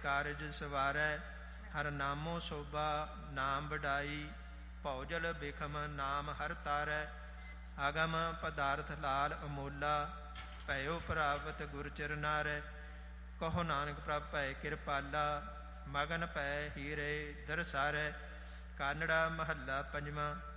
ਕਾਰਜ ਸਵਾਰੈ। ਹਰ ਨਾਮੋ ਸੋਭਾ ਨਾਮ ਵਡਾਈ, ਭੌਜਲ ਬਿਖਮ ਨਾਮ ਹਰ ਤਾਰੈ। ਆਗਮ ਪਦਾਰਥ ਲਾਲ ਅਮੋਲਾ, ਭਇਓ ਪ੍ਰਾਪਤ ਗੁਰ ਚਰਨਾਰੈ। ਕਹੋ ਨਾਨਕ ਪ੍ਰਭ ਭੈ ਕਿਰਪਾਲਾ, ਮਗਨ ਪੈ ਹੀਰੇ ਦਰਸਾਰੈ। ਕਾਨੜਾ ਮਹੱਲਾ ਪੰਜਵਾਂ।